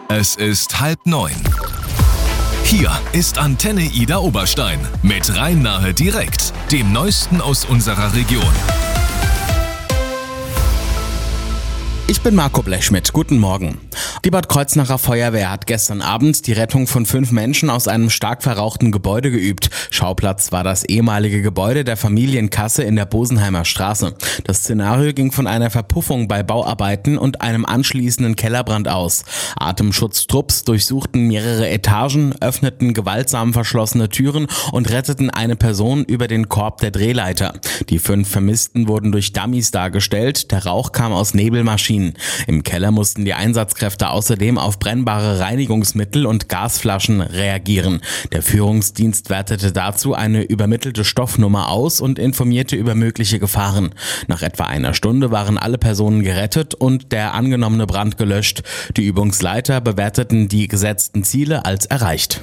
Es ist 8:30. Hier ist Antenne Ida Oberstein mit Rhein-Nahe direkt, dem Neuesten aus unserer Region. Ich bin Marco Blechschmidt. Guten Morgen. Die Bad Kreuznacher Feuerwehr hat gestern Abend die Rettung von 5 Menschen aus einem stark verrauchten Gebäude geübt. Schauplatz war das ehemalige Gebäude der Familienkasse in der Bosenheimer Straße. Das Szenario ging von einer Verpuffung bei Bauarbeiten und einem anschließenden Kellerbrand aus. Atemschutztrupps durchsuchten mehrere Etagen, öffneten gewaltsam verschlossene Türen und retteten eine Person über den Korb der Drehleiter. Die 5 Vermissten wurden durch Dummies dargestellt. Der Rauch kam aus Nebelmaschinen. Im Keller mussten die Einsatzkräfte außerdem auf brennbare Reinigungsmittel und Gasflaschen reagieren. Der Führungsdienst wertete dazu eine übermittelte Stoffnummer aus und informierte über mögliche Gefahren. Nach etwa einer Stunde waren alle Personen gerettet und der angenommene Brand gelöscht. Die Übungsleiter bewerteten die gesetzten Ziele als erreicht.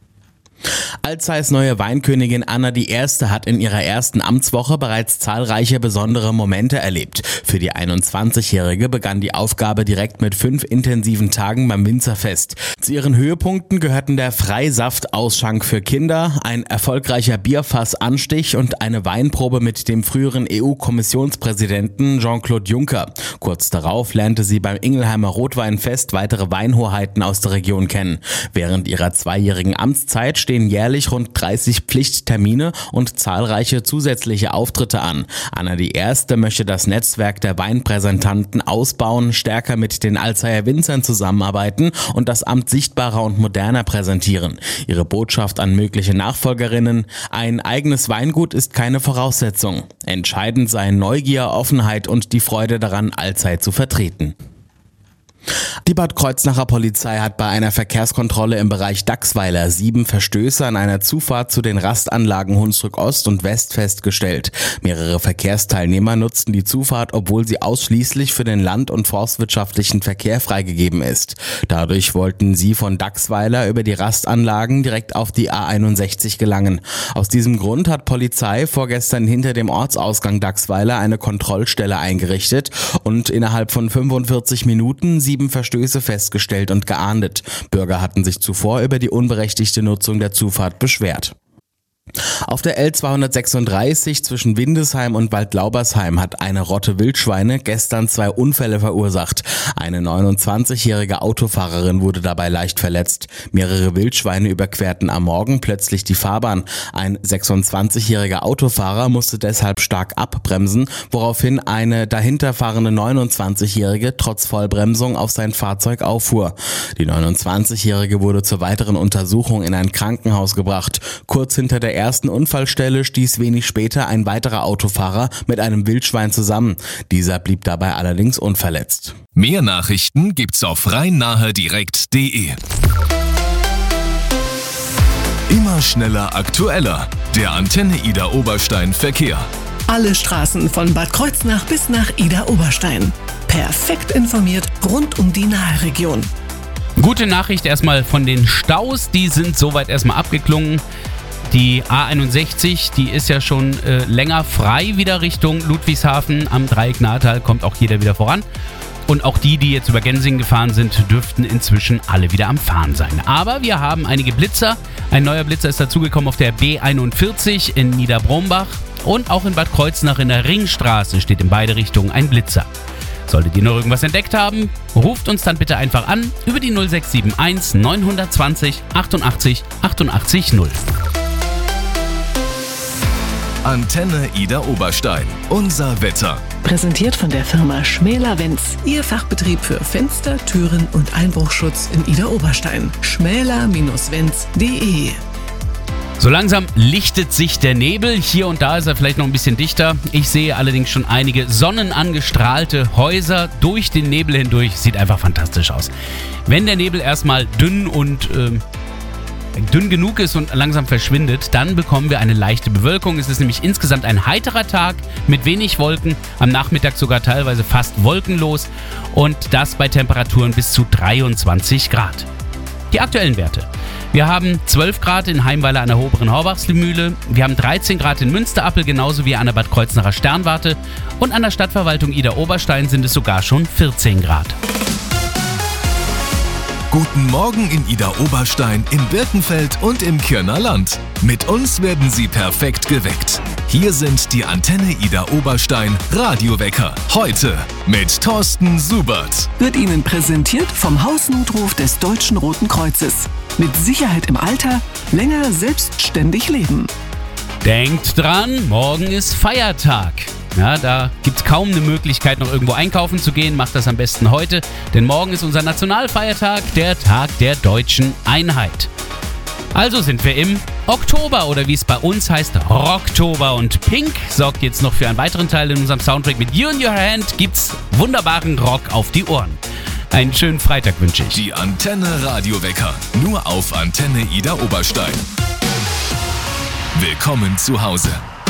Alzeis neue Weinkönigin Anna I. hat in ihrer ersten Amtswoche bereits zahlreiche besondere Momente erlebt. Für die 21-Jährige begann die Aufgabe direkt mit 5 intensiven Tagen beim Winzerfest. Zu ihren Höhepunkten gehörten der Freisaftausschank für Kinder, ein erfolgreicher Bierfassanstich und eine Weinprobe mit dem früheren EU-Kommissionspräsidenten Jean-Claude Juncker. Kurz darauf lernte sie beim Ingelheimer Rotweinfest weitere Weinhoheiten aus der Region kennen. Während ihrer 2-jährigen Amtszeit stehen jährlich rund 30 Pflichttermine und zahlreiche zusätzliche Auftritte an. Anna I. möchte das Netzwerk der Weinpräsentanten ausbauen, stärker mit den Alzeier Winzern zusammenarbeiten und das Amt sichtbarer und moderner präsentieren. Ihre Botschaft an mögliche Nachfolgerinnen: Ein eigenes Weingut ist keine Voraussetzung. Entscheidend seien Neugier, Offenheit und die Freude daran, Alzey zu vertreten. Die Bad Kreuznacher Polizei hat bei einer Verkehrskontrolle im Bereich Dachsweiler 7 Verstöße an einer Zufahrt zu den Rastanlagen Hunsrück Ost und West festgestellt. Mehrere Verkehrsteilnehmer nutzten die Zufahrt, obwohl sie ausschließlich für den land- und forstwirtschaftlichen Verkehr freigegeben ist. Dadurch wollten sie von Dachsweiler über die Rastanlagen direkt auf die A61 gelangen. Aus diesem Grund hat Polizei vorgestern hinter dem Ortsausgang Dachsweiler eine Kontrollstelle eingerichtet und innerhalb von 45 Minuten 7 Verstöße festgestellt und geahndet. Bürger hatten sich zuvor über die unberechtigte Nutzung der Zufahrt beschwert. Auf der L236 zwischen Windesheim und Waldlaubersheim hat eine Rotte Wildschweine gestern 2 Unfälle verursacht. Eine 29-jährige Autofahrerin wurde dabei leicht verletzt. Mehrere Wildschweine überquerten am Morgen plötzlich die Fahrbahn. Ein 26-jähriger Autofahrer musste deshalb stark abbremsen, woraufhin eine dahinterfahrende 29-jährige trotz Vollbremsung auf sein Fahrzeug auffuhr. Die 29-jährige wurde zur weiteren Untersuchung in ein Krankenhaus gebracht. Kurz hinter der ersten Unfallstelle stieß wenig später ein weiterer Autofahrer mit einem Wildschwein zusammen. Dieser blieb dabei allerdings unverletzt. Mehr Nachrichten gibt's auf rhein-nahe-direkt.de. Immer schneller, aktueller. Der Antenne Ida Oberstein Verkehr. Alle Straßen von Bad Kreuznach bis nach Ida Oberstein. Perfekt informiert rund um die Nahe-Region. Gute Nachricht erstmal von den Staus, die sind soweit erstmal abgeklungen. Die A61, die ist ja schon länger frei wieder Richtung Ludwigshafen. Am Dreieck Nahetal kommt auch jeder wieder voran. Und auch die jetzt über Gensingen gefahren sind, dürften inzwischen alle wieder am Fahren sein. Aber wir haben einige Blitzer. Ein neuer Blitzer ist dazugekommen auf der B41 in Niederbrombach. Und auch in Bad Kreuznach in der Ringstraße steht in beide Richtungen ein Blitzer. Solltet ihr noch irgendwas entdeckt haben, ruft uns dann bitte einfach an über die 0671 920 88 88 0. Antenne Ida Oberstein. Unser Wetter. Präsentiert von der Firma Schmäler-Wenz. Ihr Fachbetrieb für Fenster, Türen und Einbruchschutz in Ida Oberstein. schmäler-wenz.de. So langsam lichtet sich der Nebel. Hier und da ist er vielleicht noch ein bisschen dichter. Ich sehe allerdings schon einige sonnenangestrahlte Häuser durch den Nebel hindurch. Sieht einfach fantastisch aus. Wenn der Nebel erstmal dünn genug ist und langsam verschwindet, dann bekommen wir eine leichte Bewölkung. Es ist nämlich insgesamt ein heiterer Tag mit wenig Wolken, am Nachmittag sogar teilweise fast wolkenlos und das bei Temperaturen bis zu 23 Grad. Die aktuellen Werte. Wir haben 12 Grad in Heimweiler an der Oberen Horbachsmühle, wir haben 13 Grad in Münsterappel, genauso wie an der Bad Kreuznacher Sternwarte und an der Stadtverwaltung Ida Oberstein sind es sogar schon 14 Grad. Guten Morgen in Idar-Oberstein, im Birkenfeld und im Kirner Land. Mit uns werden Sie perfekt geweckt. Hier sind die Antenne Idar-Oberstein Radiowecker. Heute mit Thorsten Subert. Wird Ihnen präsentiert vom Hausnotruf des Deutschen Roten Kreuzes. Mit Sicherheit im Alter, länger selbstständig leben. Denkt dran, morgen ist Feiertag. Ja, da gibt es kaum eine Möglichkeit, noch irgendwo einkaufen zu gehen. Macht das am besten heute, denn morgen ist unser Nationalfeiertag, der Tag der deutschen Einheit. Also sind wir im Oktober oder wie es bei uns heißt, Rocktober. Und Pink sorgt jetzt noch für einen weiteren Teil in unserem Soundtrack. Mit You in Your Hand gibt's wunderbaren Rock auf die Ohren. Einen schönen Freitag wünsche ich. Die Antenne Radiowecker, nur auf Antenne Idar-Oberstein. Willkommen zu Hause.